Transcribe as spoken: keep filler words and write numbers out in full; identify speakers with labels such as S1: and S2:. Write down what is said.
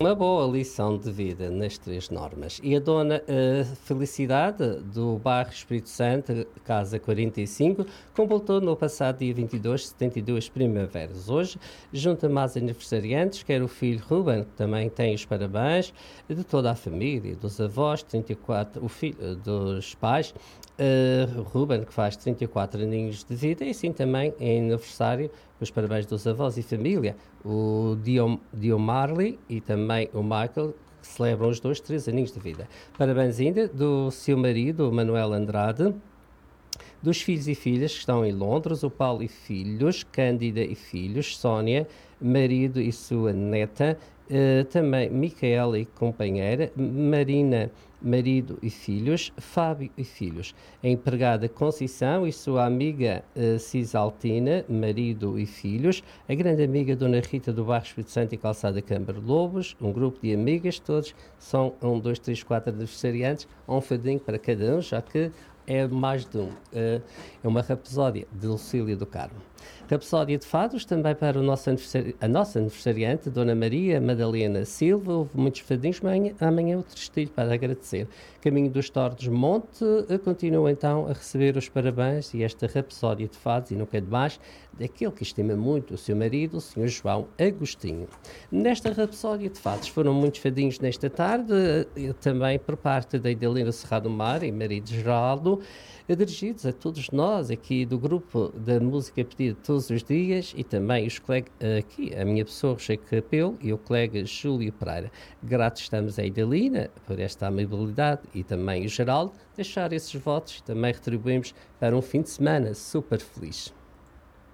S1: uma boa lição de vida nas três normas. E a dona eh, Felicidade, do bairro Espírito Santo, casa quarenta e cinco, completou no passado dia vinte e dois, setenta e duas primaveras. Hoje, junta mais aniversariantes, quer o filho Ruben, que também tem os parabéns, de toda a família, dos avós, trinta e quatro, o filho dos pais, Uh, Ruben, que faz trinta e quatro aninhos de vida, e assim também em aniversário, os parabéns dos avós e família, o Dio, Dio Marley e também o Michael, que celebram os dois três aninhos de vida. Parabéns ainda do seu marido, o Manuel Andrade, dos filhos e filhas que estão em Londres, o Paulo e filhos, Cândida e filhos, Sónia, marido e sua neta, uh, também Micaela e companheira, Marina, marido e filhos, Fábio e filhos, a empregada Conceição e sua amiga uh, Cisaltina, marido e filhos, a grande amiga Dona Rita do Bairro Espírito Santo e Calçada Câmara Lobos, um grupo de amigas, todos são um, dois, três, quatro adversariantes, um fadinho para cada um, já que é mais de um. Uh, é uma rapsódia de Lucília do Carmo. Rapsódia de fados também para o nosso a nossa aniversariante, Dona Maria Madalena Silva. Houve muitos fadinhos, amanhã, amanhã outro estilo para agradecer. Caminho dos Tordos Monte uh, continua então a receber os parabéns e esta rapsódia de fados, e nunca é demais, daquele que estima muito o seu marido, o senhor João Agostinho. Nesta rapsódia de fados foram muitos fadinhos nesta tarde, uh, também por parte da Idalina Serrado Mar e marido Geraldo, dirigidos a todos nós aqui do grupo da música pedida todos os dias, e também os colegas, aqui a minha pessoa, Rocheio Capelo, e o colega Júlio Pereira. Gratos estamos a Idalina por esta amabilidade e também o Geraldo deixar esses votos, e também retribuímos para um fim de semana super feliz.